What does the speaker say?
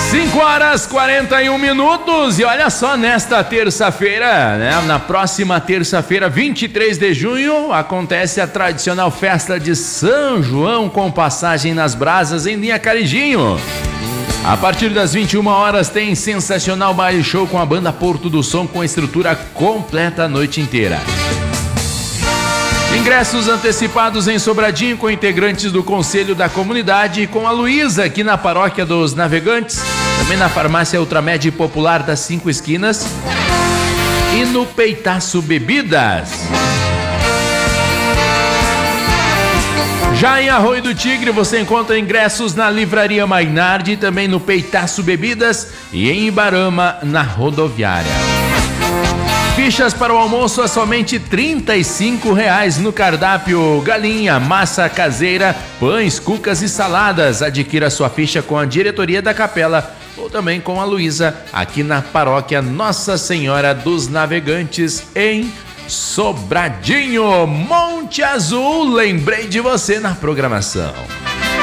5h41 e olha só, nesta terça-feira, né? Na próxima terça-feira, 23 de junho, acontece a tradicional festa de São João com passagem nas brasas em Linha Carijinho. A partir das 21 horas tem sensacional baile show com a banda Porto do Som com estrutura completa a noite inteira. Ingressos antecipados em Sobradinho com integrantes do Conselho da Comunidade e com a Luísa aqui na Paróquia dos Navegantes, também na Farmácia Ultramed Popular das 5 Esquinas e no Peitaço Bebidas. Já em Arroio do Tigre você encontra ingressos na Livraria Mainardi, também no Peitaço Bebidas e em Ibarama, na rodoviária. Fichas para o almoço a somente R$ 35 no cardápio galinha, massa caseira, pães, cucas e saladas. Adquira sua ficha com a diretoria da capela ou também com a Luísa aqui na paróquia Nossa Senhora dos Navegantes em Sobradinho. Monte Azul, lembrei de você na programação.